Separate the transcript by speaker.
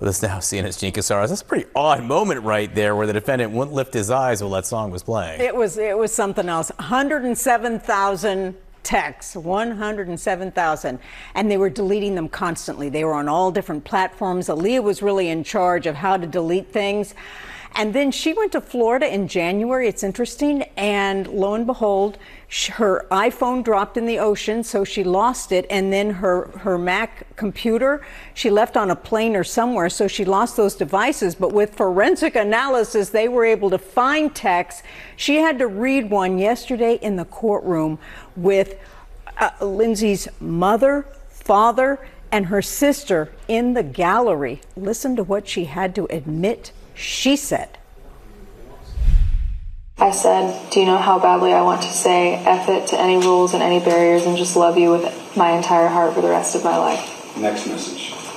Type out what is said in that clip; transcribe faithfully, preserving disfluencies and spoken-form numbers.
Speaker 1: With us now, C N N's Gene Casares. That's a pretty odd moment right there where the defendant wouldn't lift his eyes while that song was playing.
Speaker 2: It was, it was something else. one hundred seven thousand texts, one hundred seven thousand, and they were deleting them constantly. They were on all different platforms. Aaliyah was really in charge of how to delete things. And then she went to Florida in January. It's interesting. And lo and behold, her iPhone dropped in the ocean, so she lost it. And then her, her Mac computer, she left on a plane or somewhere, so she lost those devices. But with forensic analysis, they were able to find texts. She had to read one yesterday in the courtroom with uh, Lindsay's mother, father, and her sister in the gallery. Listen to what she had to admit she said.
Speaker 3: I said, do you know how badly I want to say F it to any rules and any barriers and just love you with my entire heart for the rest of my life?
Speaker 4: Next message.